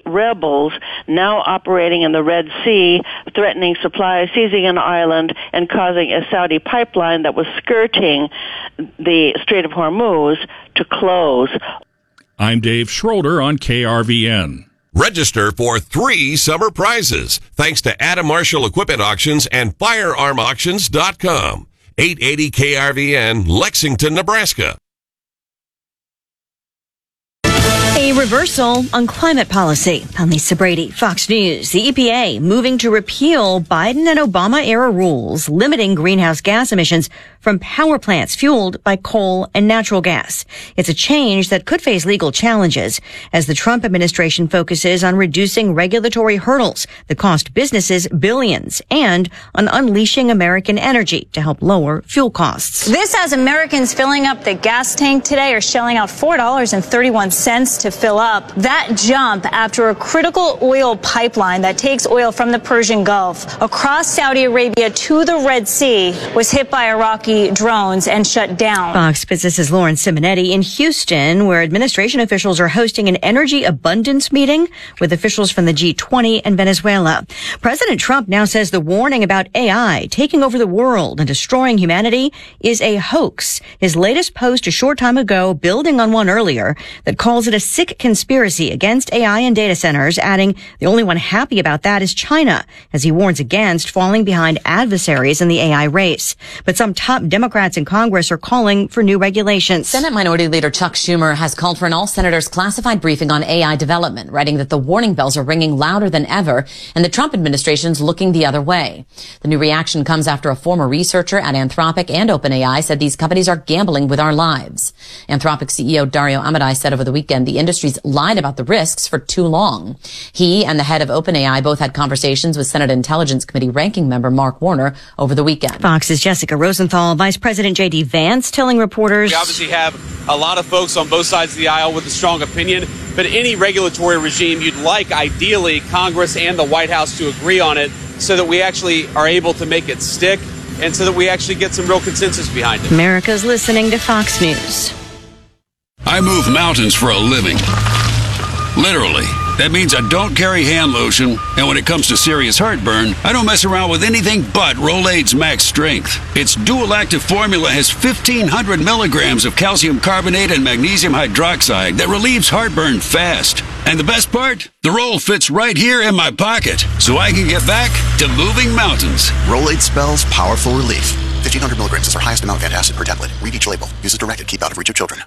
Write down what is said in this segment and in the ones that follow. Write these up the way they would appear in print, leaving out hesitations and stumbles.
rebels now operating in the Red Sea, threatening supplies, seizing an island, and causing a Saudi pipeline that was skirting the Strait of Hormuz to close. I'm Dave Schroeder on KRVN. Register for 3 summer prizes thanks to Adam Marshall Equipment Auctions and FirearmAuctions.com. 880 KRVN, Lexington, Nebraska. A reversal on climate policy. I'm Lisa Brady, Fox News. The EPA moving to repeal Biden and Obama-era rules limiting greenhouse gas emissions from power plants fueled by coal and natural gas. It's a change that could face legal challenges as the Trump administration focuses on reducing regulatory hurdles that cost businesses billions and on unleashing American energy to help lower fuel costs. This has Americans filling up the gas tank today are shelling out $4.31 to fill up. That jump after a critical oil pipeline that takes oil from the Persian Gulf across Saudi Arabia to the Red Sea was hit by Iraqi drones and shut down. Fox Business's Lauren Simonetti in Houston, where administration officials are hosting an energy abundance meeting with officials from the G20 and Venezuela. President Trump now says the warning about AI taking over the world and destroying humanity is a hoax. His latest post a short time ago, building on one earlier, that calls it a sick conspiracy against AI and data centers, adding the only one happy about that is China, as he warns against falling behind adversaries in the AI race. But some top Democrats in Congress are calling for new regulations. Senate Minority Leader Chuck Schumer has called for an all-senators classified briefing on AI development, writing that the warning bells are ringing louder than ever and the Trump administration's looking the other way. The new reaction comes after a former researcher at Anthropic and OpenAI said these companies are gambling with our lives. Anthropic CEO Dario Amodei said over the weekend the industry's lied about the risks for too long. He and the head of OpenAI both had conversations with Senate Intelligence Committee ranking member Mark Warner over the weekend. Fox's Jessica Rosenthal. Vice President J.D. Vance telling reporters, we obviously have a lot of folks on both sides of the aisle with a strong opinion, but any regulatory regime you'd like, ideally, Congress and the White House to agree on it so that we actually are able to make it stick and so that we actually get some real consensus behind it. America's listening to Fox News. I move mountains for a living. Literally. That means I don't carry hand lotion, and when it comes to serious heartburn, I don't mess around with anything but Rolaids Max Strength. Its dual-active formula has 1,500 milligrams of calcium carbonate and magnesium hydroxide that relieves heartburn fast. And the best part? The roll fits right here in my pocket, so I can get back to moving mountains. Rolaids spells powerful relief. 1,500 milligrams is our highest amount of antacid per tablet. Read each label. Use as directed. Keep out of reach of children.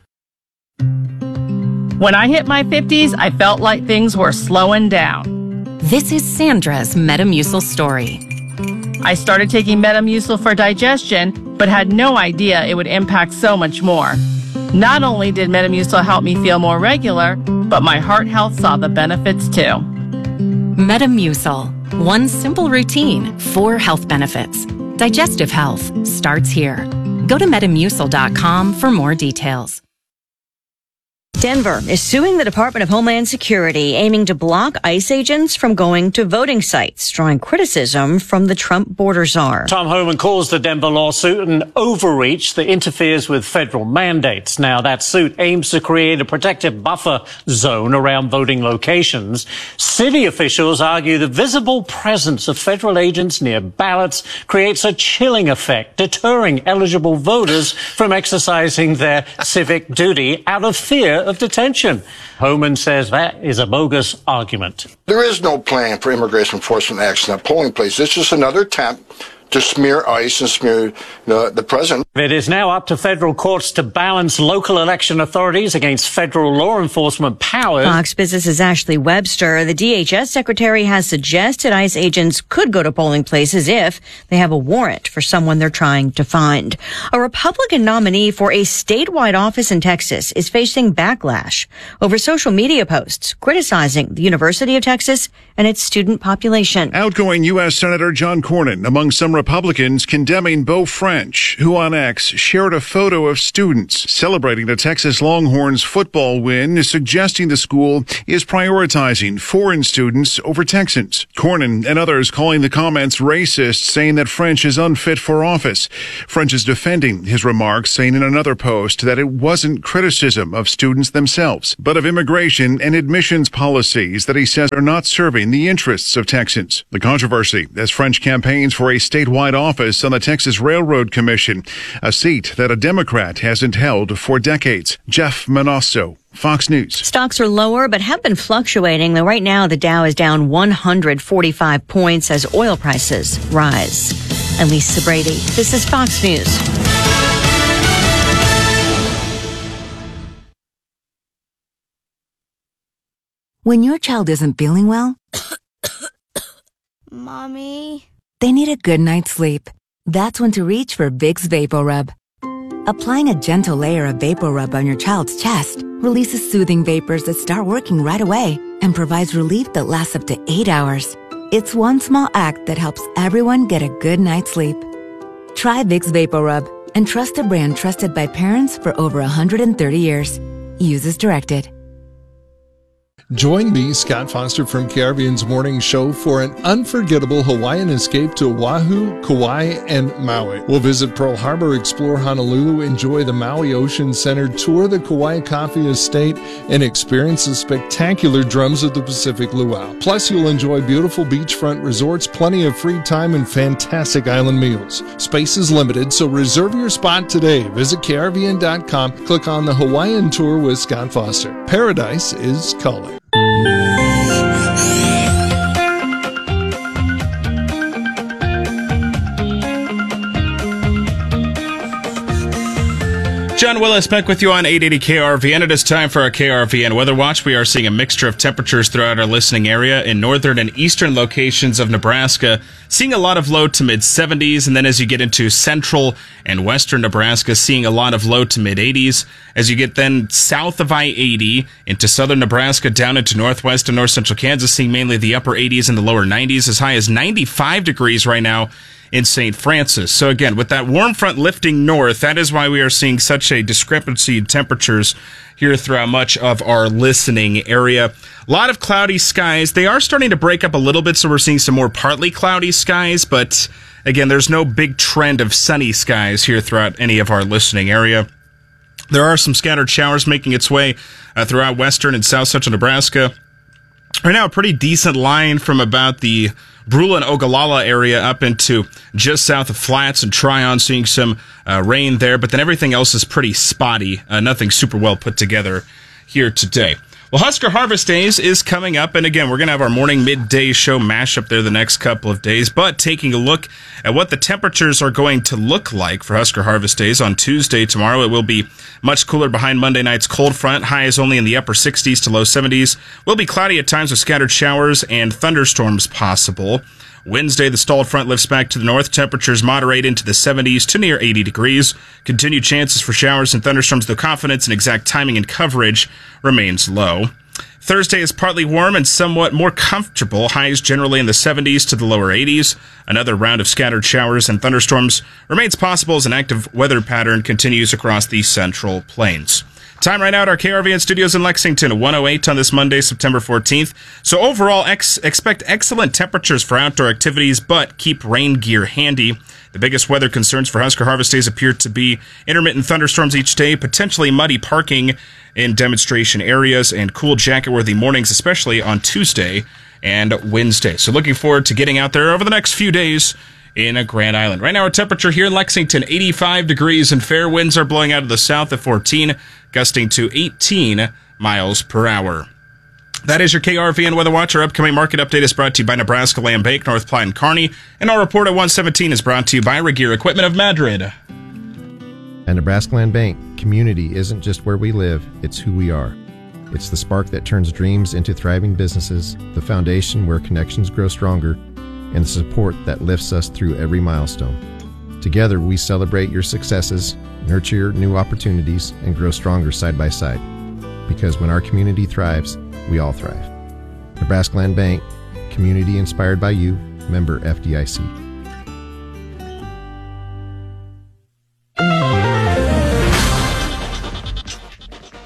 When I hit my 50s, I felt like things were slowing down. This is Sandra's Metamucil story. I started taking Metamucil for digestion, but had no idea it would impact so much more. Not only did Metamucil help me feel more regular, but my heart health saw the benefits too. Metamucil. One simple routine, 4 health benefits. Digestive health starts here. Go to Metamucil.com for more details. Denver is suing the Department of Homeland Security, aiming to block ICE agents from going to voting sites, drawing criticism from the Trump border czar. Tom Homan calls the Denver lawsuit an overreach that interferes with federal mandates. Now, that suit aims to create a protective buffer zone around voting locations. City officials argue the visible presence of federal agents near ballots creates a chilling effect, deterring eligible voters from exercising their civic duty out of fear of detention. Homan says that is a bogus argument. There is no plan for immigration enforcement action at polling places. It's just another attempt to smear ICE and smear the president. It is now up to federal courts to balance local election authorities against federal law enforcement powers. Fox Business's Ashley Webster. The DHS secretary has suggested ICE agents could go to polling places if they have a warrant for someone they're trying to find. A Republican nominee for a statewide office in Texas is facing backlash over social media posts criticizing the University of Texas and its student population. Outgoing U.S. Senator John Cornyn among some Republicans condemning Beau French, who on X shared a photo of students celebrating the Texas Longhorns football win, suggesting the school is prioritizing foreign students over Texans. Cornyn and others calling the comments racist, saying that French is unfit for office. French is defending his remarks, saying in another post that it wasn't criticism of students themselves, but of immigration and admissions policies that he says are not serving the interests of Texans. The controversy as French campaigns for a statewide office on the Texas Railroad Commission, a seat that a Democrat hasn't held for decades. Jeff Manasso, Fox News. Stocks are lower, but have been fluctuating, though right now the Dow is down 145 points as oil prices rise. Elisa Brady, this is Fox News. When your child isn't feeling well, Mommy, they need a good night's sleep. That's when to reach for Vicks VapoRub. Applying a gentle layer of VapoRub on your child's chest releases soothing vapors that start working right away and provides relief that lasts up to 8 hours. It's one small act that helps everyone get a good night's sleep. Try Vicks VapoRub and trust a brand trusted by parents for over 130 years. Use as directed. Join me, Scott Foster from KRVN's Morning Show for an unforgettable Hawaiian escape to Oahu, Kauai, and Maui. We'll visit Pearl Harbor, explore Honolulu, enjoy the Maui Ocean Center, tour the Kauai Coffee Estate, and experience the spectacular drums of the Pacific Luau. Plus, you'll enjoy beautiful beachfront resorts, plenty of free time, and fantastic island meals. Space is limited, so reserve your spot today. Visit KRVN.com, click on the Hawaiian Tour with Scott Foster. Paradise is calling. John Willis back with you on 880 KRVN. It is time for our KRVN Weather Watch. We are seeing a mixture of temperatures throughout our listening area in northern and eastern locations of Nebraska. Seeing a lot of low to mid 70s, and then as you get into central and western Nebraska, seeing a lot of low to mid 80s. As you get then south of I-80 into southern Nebraska, down into northwest and north central Kansas, seeing mainly the upper 80s and the lower 90s, as high as 95 degrees right now in St. Francis. So again, with that warm front lifting north, that is why we are seeing such a discrepancy in temperatures here throughout much of our listening area. A lot of cloudy skies. They are starting to break up a little bit, so we're seeing some more partly cloudy skies, but again, there's no big trend of sunny skies here throughout any of our listening area. There are some scattered showers making its way throughout western and south central Nebraska. Right now, a pretty decent line from about the Brule and Ogallala area up into just south of Flats and Tryon, seeing some rain there, but then everything else is pretty spotty. Nothing super well put together here today. Well, Husker Harvest Days is coming up, and again, we're going to have our morning midday show mashup there the next couple of days, but taking a look at what the temperatures are going to look like for Husker Harvest Days on Tuesday tomorrow. It will be much cooler behind Monday night's cold front. Highs only in the upper 60s to low 70s. Will be cloudy at times with scattered showers and thunderstorms possible. Wednesday, the stalled front lifts back to the north. Temperatures moderate into the 70s to near 80 degrees. Continued chances for showers and thunderstorms, though confidence in exact timing and coverage remains low. Thursday is partly warm and somewhat more comfortable. Highs generally in the 70s to the lower 80s. Another round of scattered showers and thunderstorms remains possible as an active weather pattern continues across the Central Plains. Time right now at our KRVN studios in Lexington, 108 on this Monday, September 14th. So overall, expect excellent temperatures for outdoor activities, but keep rain gear handy. The biggest weather concerns for Husker Harvest Days appear to be intermittent thunderstorms each day, potentially muddy parking in demonstration areas, and cool jacket-worthy mornings, especially on Tuesday and Wednesday. So looking forward to getting out there over the next few days in Grand Island. Right now, our temperature here in Lexington, 85 degrees, and fair winds are blowing out of the south at 14, gusting to 18 miles per hour. That is your KRVN Weather Watch. Our upcoming market update is brought to you by Nebraska Land Bank, North Platte and Kearney, and our report at 117 is brought to you by Regeer Equipment of Madrid. At Nebraska Land Bank, community isn't just where we live, it's who we are. It's the spark that turns dreams into thriving businesses, the foundation where connections grow stronger, and the support that lifts us through every milestone. Together, we celebrate your successes, nurture your new opportunities, and grow stronger side by side. Because when our community thrives, we all thrive. Nebraska Land Bank, community inspired by you, member FDIC.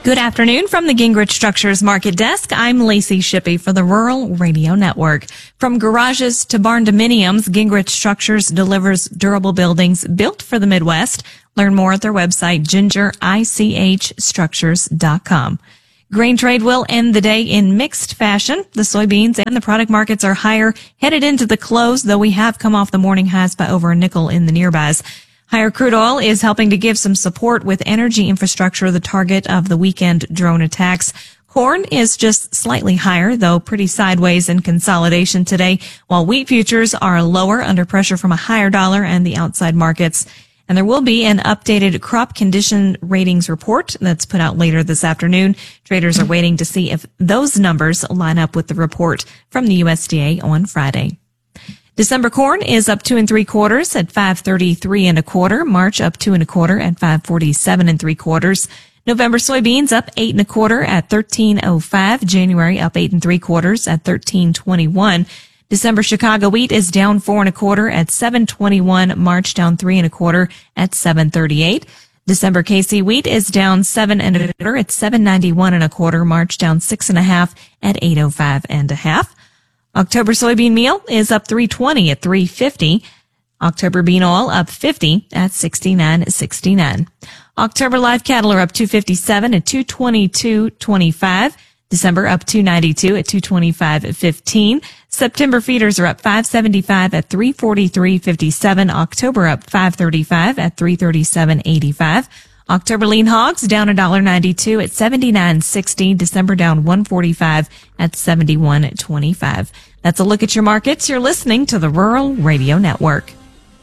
Good afternoon from the Gingrich Structures Market Desk. I'm Lacey Shippey for the Rural Radio Network. From garages to barn dominiums, Gingrich Structures delivers durable buildings built for the Midwest. Learn more at their website, gingerichstructures.com. Grain trade will end the day in mixed fashion. The soybeans and the product markets are higher headed into the close, though we have come off the morning highs by over a nickel in the nearbys. Higher crude oil is helping to give some support with energy infrastructure, the target of the weekend drone attacks. Corn is just slightly higher, though pretty sideways in consolidation today, while wheat futures are lower under pressure from a higher dollar and the outside markets. And there will be an updated crop condition ratings report that's put out later this afternoon. Traders are waiting to see if those numbers line up with the report from the USDA on Friday. December corn is up 2 3/4 at 5.33 1/4. March up 2 1/4 at 5.47 3/4. November soybeans up 8 1/4 at 13.05. January up 8 3/4 at 13.21. December Chicago wheat is down 4 1/4 at 7.21. March down 3 1/4 at 7.38. December KC wheat is down 7 1/4 at 7.91 1/4. March down 6 1/2 at 8.05 1/2. October soybean meal is up 3.20 at 3.50. October bean oil up 50 at 69.69. October live cattle are up 257 at 222.25. December up 292 at 225.15. September feeders are up 575 at 343.57. October up 535 at 337.85. October lean hogs down $1.92 at 79.60. December down 145 at 71.25. That's a look at your markets. You're listening to the Rural Radio Network.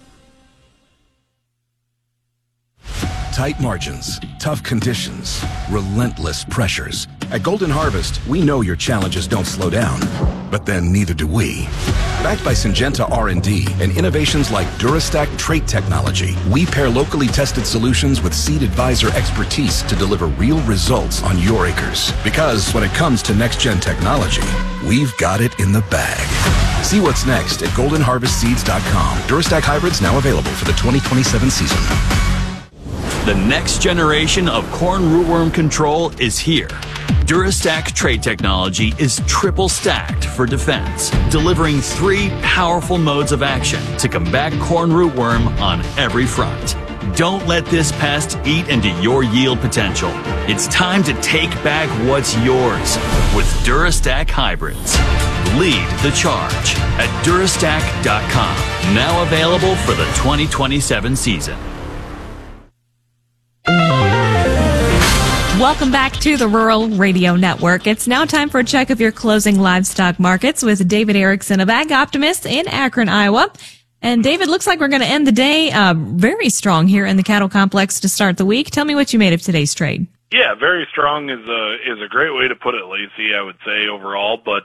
Tight margins, tough conditions, relentless pressures. At Golden Harvest, we know your challenges don't slow down, but then neither do we. Backed by Syngenta R&D and innovations like Durastack trait technology, we pair locally tested solutions with Seed Advisor expertise to deliver real results on your acres. Because when it comes to next-gen technology, we've got it in the bag. See what's next at goldenharvestseeds.com. Durastack hybrids now available for the 2027 season. The next generation of corn rootworm control is here. Durastack trait technology is triple stacked for defense, delivering 3 powerful modes of action to combat corn rootworm on every front. Don't let this pest eat into your yield potential. It's time to take back what's yours with Durastack hybrids. Lead the charge at Durastack.com. Now available for the 2027 season. Welcome back to the Rural Radio Network. It's now time for a check of your closing livestock markets with David Erickson of Ag Optimist in Akron, Iowa. And David, looks like we're going to end the day very strong here in the cattle complex to start the week. Tell me what you made of today's trade. Yeah, very strong is a great way to put it, Lacey, I would say overall. But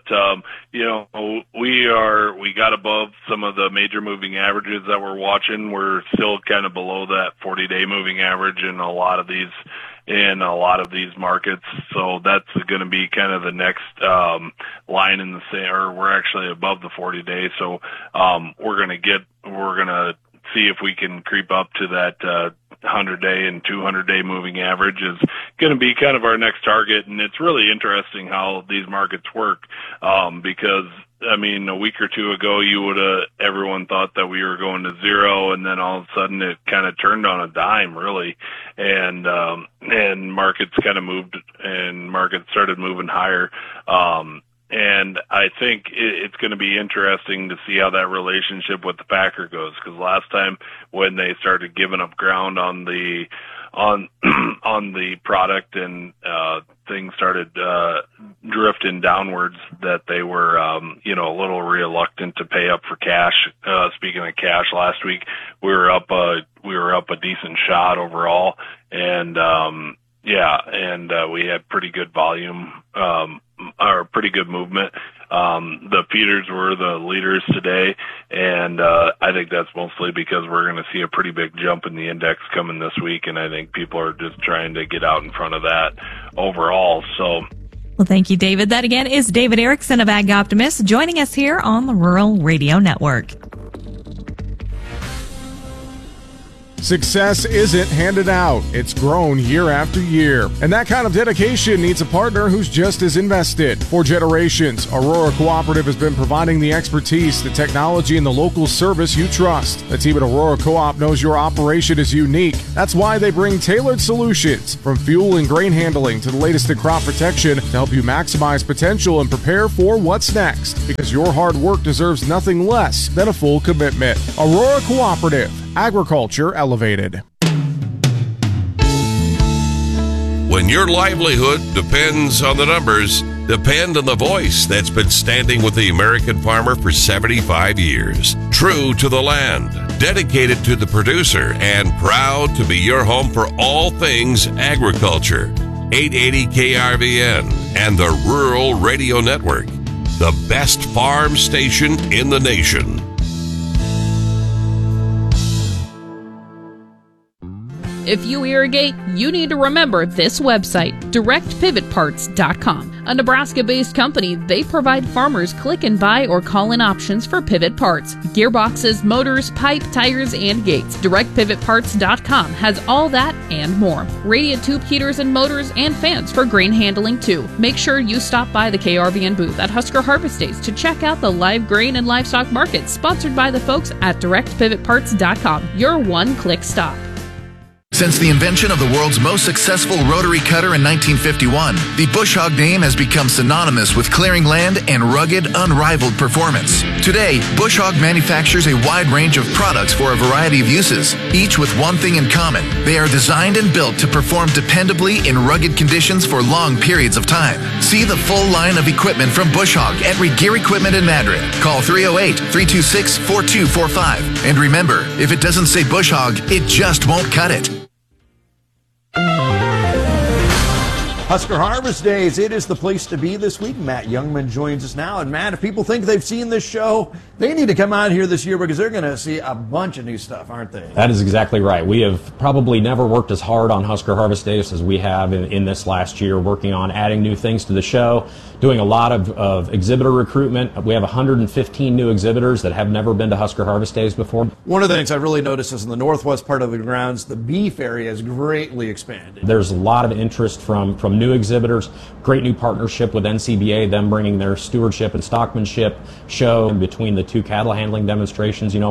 we got above some of the major moving averages that we're watching. We're still kind of below that 40-day moving average in a lot of these markets. So that's going to be kind of the next line in the sand, or we're actually above the 40-day. So we're going to see if we can creep up to that 100-day and 200-day moving average is going to be kind of our next target. And it's really interesting how these markets work because, I mean, a week or two ago, everyone thought that we were going to zero, and then all of a sudden it kind of turned on a dime, really. And markets kind of moved, and markets started moving higher. And I think it's going to be interesting to see how that relationship with the packer goes, because last time when they started giving up ground on the product and things started drifting downwards, that they were a little reluctant to pay up for cash. Speaking of cash, last week we were up a decent shot overall, and we had pretty good volume, or pretty good movement. The feeders were the leaders today, and I think that's mostly because we're going to see a pretty big jump in the index coming this week, and I think people are just trying to get out in front of that overall. So, well, thank you, David. That again is David Erickson of Ag Optimist joining us here on the Rural Radio Network. Success isn't handed out. It's grown year after year. And that kind of dedication needs a partner who's just as invested. For generations, Aurora Cooperative has been providing the expertise, the technology, and the local service you trust. The team at Aurora Co-op knows your operation is unique. That's why they bring tailored solutions, from fuel and grain handling to the latest in crop protection, to help you maximize potential and prepare for what's next. Because your hard work deserves nothing less than a full commitment. Aurora Cooperative. Agriculture elevated. When your livelihood depends on the numbers, depend on the voice that's been standing with the American farmer for 75 years. True to the land, dedicated to the producer, and proud to be your home for all things agriculture. 880 KRVN and the Rural Radio Network, the best farm station in the nation. If you irrigate, you need to remember this website, directpivotparts.com. A Nebraska-based company, they provide farmers click and buy or call-in options for pivot parts, gearboxes, motors, pipe, tires, and gates. Directpivotparts.com has all that and more. Radiant tube heaters and motors and fans for grain handling too. Make sure you stop by the KRVN booth at Husker Harvest Days to check out the live grain and livestock market sponsored by the folks at directpivotparts.com, your one-click stop. Since the invention of the world's most successful rotary cutter in 1951, the Bush Hog name has become synonymous with clearing land and rugged, unrivaled performance. Today, Bush Hog manufactures a wide range of products for a variety of uses, each with one thing in common. They are designed and built to perform dependably in rugged conditions for long periods of time. See the full line of equipment from Bush Hog at Regear Equipment in Madrid. Call 308-326-4245. And remember, if it doesn't say Bush Hog, it just won't cut it. Husker Harvest Days, it is the place to be this week. Matt Youngman joins us now. And Matt, if people think they've seen this show, they need to come out here this year because they're going to see a bunch of new stuff, aren't they? That is exactly right. We have probably never worked as hard on Husker Harvest Days as we have in this last year, working on adding new things to the show, doing a lot of exhibitor recruitment. We have 115 new exhibitors that have never been to Husker Harvest Days before. One of the things I've really noticed is in the northwest part of the grounds, the beef area has greatly expanded. There's a lot of interest from new exhibitors, great new partnership with NCBA, them bringing their stewardship and stockmanship show in between the two cattle handling demonstrations. You know,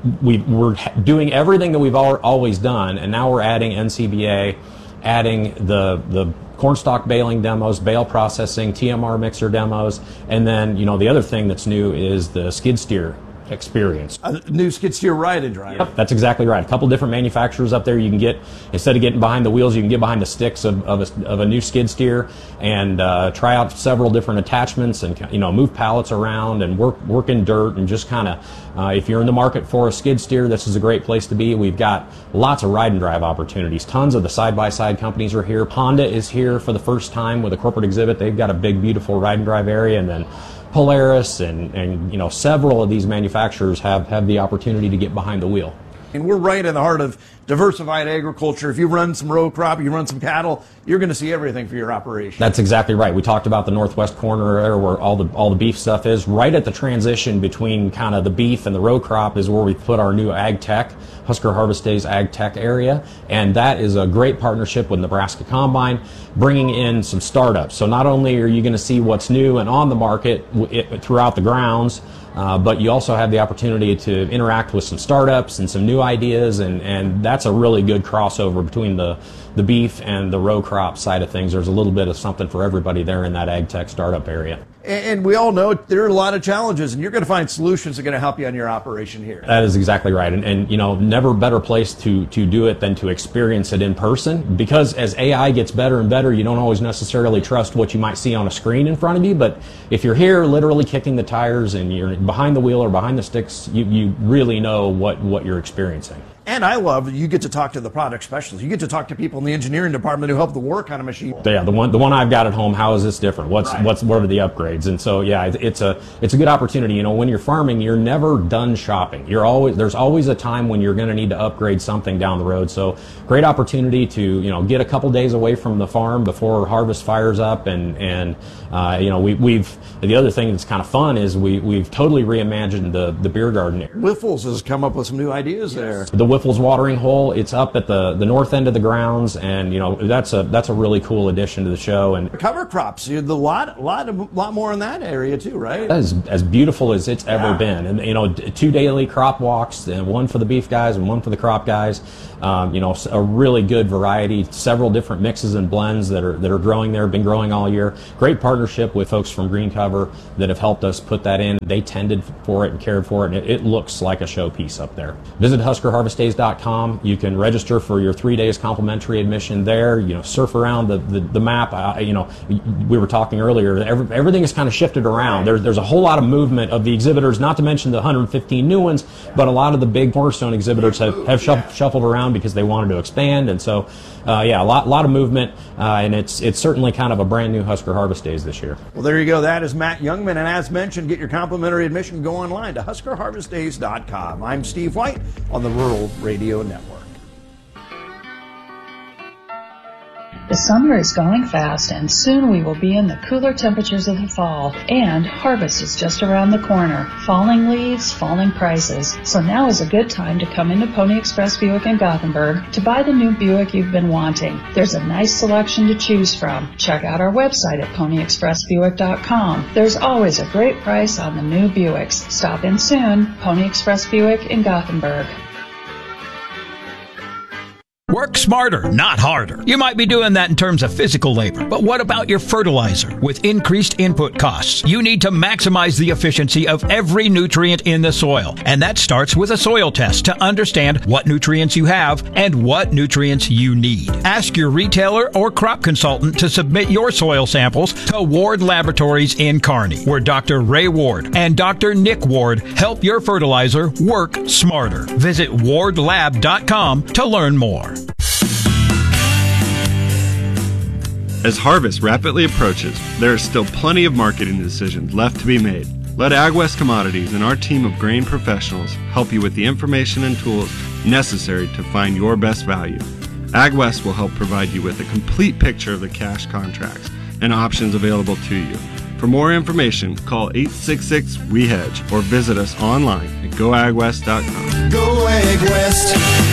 we're doing everything that we've always done, and now we're adding NCBA, adding the cornstalk baling demos, bale processing, TMR mixer demos, and then, you know, the other thing that's new is the skid steer experience. A new skid steer ride and drive. Yep, that's exactly right. A couple different manufacturers up there. You can get, instead of getting behind the wheels, you can get behind the sticks of a new skid steer and try out several different attachments and, you know, move pallets around and work in dirt and just kind of, if you're in the market for a skid steer, this is a great place to be. We've got lots of ride and drive opportunities. Tons of the side-by-side companies are here. Honda is here for the first time with a corporate exhibit. They've got a big, beautiful ride and drive area, and then Polaris and you know, several of these manufacturers have the opportunity to get behind the wheel. And we're right in the heart of diversified agriculture. If you run some row crop, you run some cattle, you're going to see everything for your operation. That's exactly right. We talked about the northwest corner there where all the beef stuff is. Right at the transition between kind of the beef and the row crop is where we put our new Ag Tech, Husker Harvest Days Ag Tech area. And that is a great partnership with Nebraska Combine, bringing in some startups. So not only are you going to see what's new and on the market throughout the grounds, but you also have the opportunity to interact with some startups and some new ideas, and that's a really good crossover between the beef and the row crop side of things. There's a little bit of something for everybody there in that Ag Tech startup area. And we all know there are a lot of challenges, and you're going to find solutions that are going to help you on your operation here. That is exactly right. And you know, never better place to do it than to experience it in person. Because as AI gets better and better, you don't always necessarily trust what you might see on a screen in front of you. But if you're here literally kicking the tires and you're behind the wheel or behind the sticks, you really know what you're experiencing. And I love that you get to talk to the product specialists. You get to talk to people in the engineering department who help the work on a machine. Yeah, the one I've got at home. How is this different? What are the upgrades? And so yeah, it's a good opportunity. You know, when you're farming, you're never done shopping. There's always a time when you're going to need to upgrade something down the road. So great opportunity to, you know, get a couple days away from the farm before harvest fires up. And you know, we've the other thing that's kind of fun is we've totally reimagined the beer garden area. Wiffles has come up with some new ideas there. The Whiffle's watering hole. It's up at the north end of the grounds, and that's a really cool addition to the show. And cover crops, a lot more in that area too, right? That is as beautiful as it's ever been. And 2 daily crop walks, and one for the beef guys and one for the crop guys. A really good variety, several different mixes and blends that are growing there, been growing all year. Great partnership with folks from Green Cover that have helped us put that in. They tended for it and cared for it, and it looks like a showpiece up there. Visit HuskerHarvestDays.com. You can register for your 3 days complimentary admission there. Surf around the map. We were talking earlier. Everything is kind of shifted around. There's a whole lot of movement of the exhibitors, not to mention the 115 new ones, but a lot of the big cornerstone exhibitors have shuffled around because they wanted to expand, and so a lot of movement, and it's certainly kind of a brand new Husker Harvest Days this year. Well, there you go. That is Matt Youngman, and as mentioned, get your complimentary admission. Go online to HuskerHarvestDays.com. I'm Steve White on the Rural Radio Network. The summer is going fast, and soon we will be in the cooler temperatures of the fall, and harvest is just around the corner. Falling leaves, falling prices. So now is a good time to come into Pony Express Buick in Gothenburg to buy the new Buick you've been wanting. There's a nice selection to choose from. Check out our website at PonyExpressBuick.com. There's always a great price on the new Buicks. Stop in soon. Pony Express Buick in Gothenburg. Work smarter, not harder. You might be doing that in terms of physical labor, but what about your fertilizer? With increased input costs, you need to maximize the efficiency of every nutrient in the soil. And that starts with a soil test to understand what nutrients you have and what nutrients you need. Ask your retailer or crop consultant to submit your soil samples to Ward Laboratories in Kearney, where Dr. Ray Ward and Dr. Nick Ward help your fertilizer work smarter. Visit wardlab.com to learn more. As harvest rapidly approaches, there is still plenty of marketing decisions left to be made. Let AgWest Commodities and our team of grain professionals help you with the information and tools necessary to find your best value. AgWest will help provide you with a complete picture of the cash contracts and options available to you. For more information, call 866-WE-HEDGE or visit us online at goagwest.com. Go AgWest.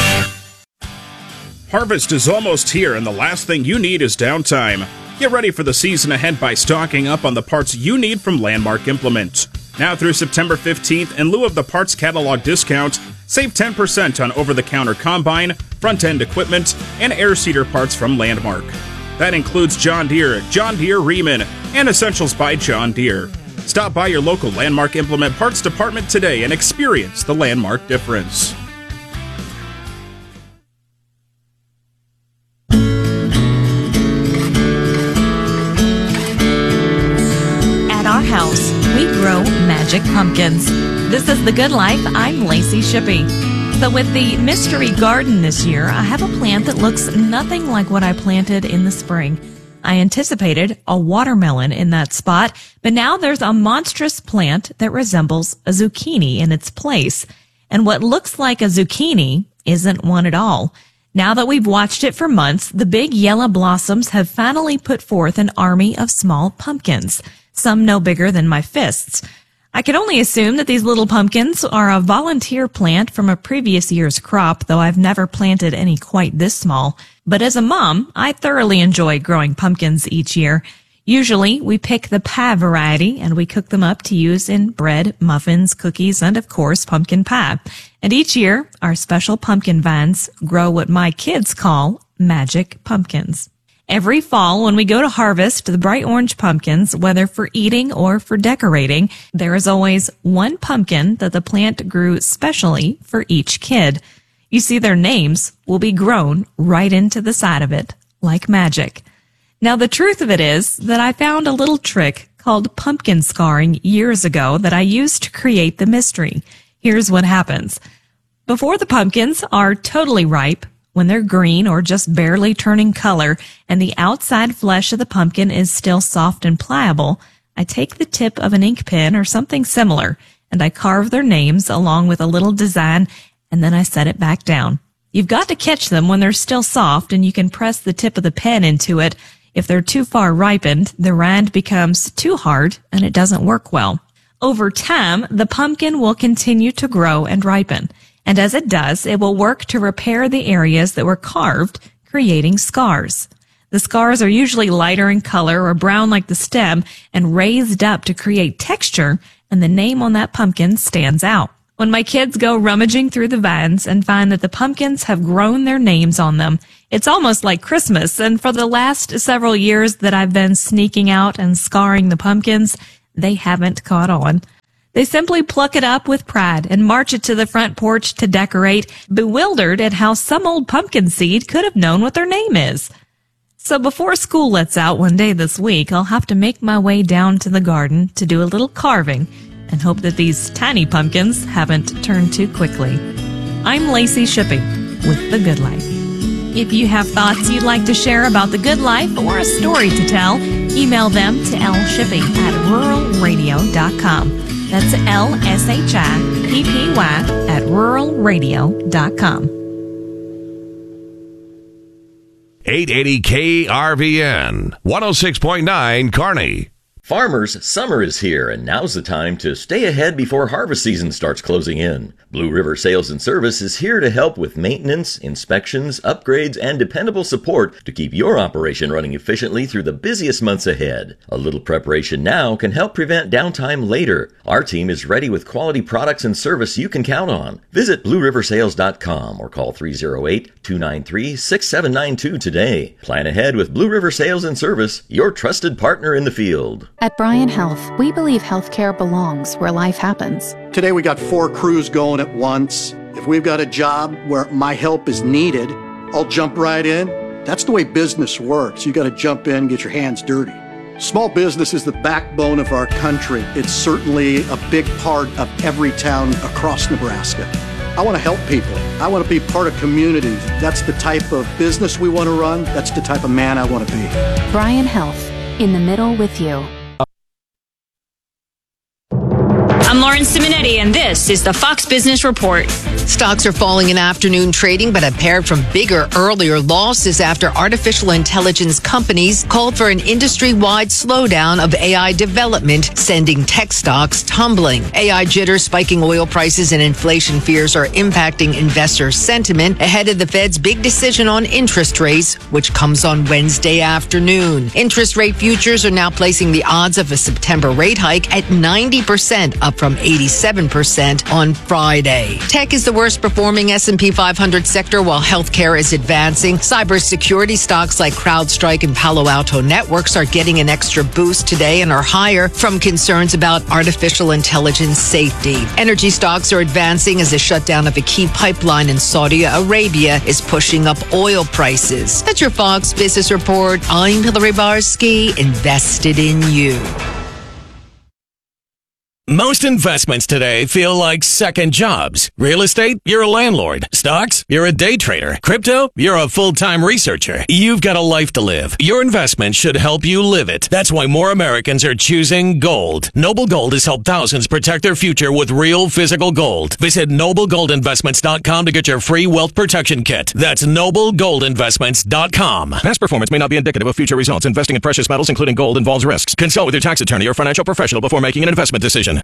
Harvest is almost here, and the last thing you need is downtime. Get ready for the season ahead by stocking up on the parts you need from Landmark Implement. Now through September 15th, in lieu of the parts catalog discount, save 10% on over-the-counter combine, front-end equipment, and air seeder parts from Landmark. That includes John Deere, Riemann, and Essentials by John Deere. Stop by your local Landmark Implement Parts Department today and experience the Landmark difference. House, we grow magic pumpkins. This is The Good Life. I'm Lacey Shippey. So with the mystery garden this year, I have a plant that looks nothing like what I planted in the spring. I anticipated a watermelon in that spot, but now there's a monstrous plant that resembles a zucchini in its place. And what looks like a zucchini isn't one at all. Now that we've watched it for months, the big yellow blossoms have finally put forth an army of small pumpkins, some no bigger than my fists. I can only assume that these little pumpkins are a volunteer plant from a previous year's crop, though I've never planted any quite this small. But as a mom, I thoroughly enjoy growing pumpkins each year. Usually, we pick the pie variety and we cook them up to use in bread, muffins, cookies, and of course, pumpkin pie. And each year, our special pumpkin vines grow what my kids call magic pumpkins. Every fall, when we go to harvest the bright orange pumpkins, whether for eating or for decorating, there is always one pumpkin that the plant grew specially for each kid. You see, their names will be grown right into the side of it, like magic. Now, the truth of it is that I found a little trick called pumpkin scarring years ago that I used to create the mystery. Here's what happens. Before the pumpkins are totally ripe, when they're green or just barely turning color and the outside flesh of the pumpkin is still soft and pliable, I take the tip of an ink pen or something similar and I carve their names along with a little design, and then I set it back down. You've got to catch them when they're still soft, and you can press the tip of the pen into it. If they're too far ripened, the rind becomes too hard and it doesn't work well. Over time, the pumpkin will continue to grow and ripen. And as it does, it will work to repair the areas that were carved, creating scars. The scars are usually lighter in color or brown like the stem and raised up to create texture, and the name on that pumpkin stands out. When my kids go rummaging through the vines and find that the pumpkins have grown their names on them, it's almost like Christmas, and for the last several years that I've been sneaking out and scarring the pumpkins, they haven't caught on. They simply pluck it up with pride and march it to the front porch to decorate, bewildered at how some old pumpkin seed could have known what their name is. So before school lets out one day this week, I'll have to make my way down to the garden to do a little carving and hope that these tiny pumpkins haven't turned too quickly. I'm Lacey Shipping with The Good Life. If you have thoughts you'd like to share about The Good Life or a story to tell, email them to lshipping@ruralradio.com. That's lshippy@ruralradio.com. 880 KRVN, 106.9 Kearney. Farmers, summer is here, and now's the time to stay ahead before harvest season starts closing in. Blue River Sales and Service is here to help with maintenance, inspections, upgrades, and dependable support to keep your operation running efficiently through the busiest months ahead. A little preparation now can help prevent downtime later. Our team is ready with quality products and service you can count on. Visit BlueRiverSales.com or call 308-293-6792 today. Plan ahead with Blue River Sales and Service, your trusted partner in the field. At Bryan Health, we believe healthcare belongs where life happens. Today we got 4 crews going at once. If we've got a job where my help is needed, I'll jump right in. That's the way business works. You got to jump in, get your hands dirty. Small business is the backbone of our country. It's certainly a big part of every town across Nebraska. I want to help people. I want to be part of communities. That's the type of business we want to run. That's the type of man I want to be. Bryan Health, in the middle with you. I'm Lauren Simonetti, and this is the Fox Business Report. Stocks are falling in afternoon trading, but have paired from bigger, earlier losses after artificial intelligence companies called for an industry-wide slowdown of AI development, sending tech stocks tumbling. AI jitters, spiking oil prices, and inflation fears are impacting investor sentiment ahead of the Fed's big decision on interest rates, which comes on Wednesday afternoon. Interest rate futures are now placing the odds of a September rate hike at 90%, up from 87% on Friday. Tech is the worst performing S&P 500 sector, while healthcare is advancing. Cybersecurity stocks like CrowdStrike and Palo Alto Networks are getting an extra boost today and are higher from concerns about artificial intelligence safety. Energy stocks are advancing as the shutdown of a key pipeline in Saudi Arabia is pushing up oil prices. That's your Fox Business Report. I'm Hillary Barsky, invested in you. Most investments today feel like second jobs. Real estate, you're a landlord. Stocks, you're a day trader. Crypto, you're a full-time researcher. You've got a life to live. Your investment should help you live it. That's why more Americans are choosing gold. Noble Gold has helped thousands protect their future with real physical gold. Visit NobleGoldInvestments.com to get your free wealth protection kit. That's NobleGoldInvestments.com. Past performance may not be indicative of future results. Investing in precious metals, including gold, involves risks. Consult with your tax attorney or financial professional before making an investment decision.